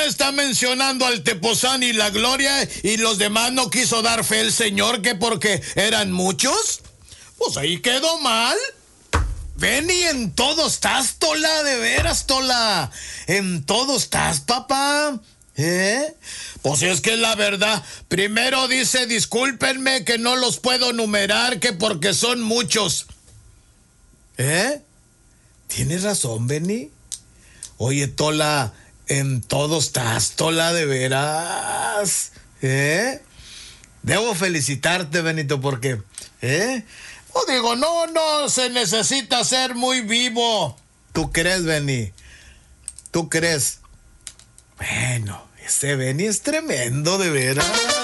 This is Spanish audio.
está mencionando al Tepozán y la Gloria y los demás no quiso dar fe el señor que porque eran muchos? Pues ahí quedó mal. Ven y en todo estás, Tola, de veras, Tola. En todo estás, papá. Pues es que es la verdad. Primero dice, discúlpenme que no los puedo numerar, que porque son muchos. ¿Tienes razón, Benny? Oye, Tola, en todo estás, Tola, de veras. Debo felicitarte, Benito, porque, pues digo, no se necesita ser muy vivo. ¿Tú crees, Benny? ¿Tú crees? Bueno, ese Benny es tremendo, de veras.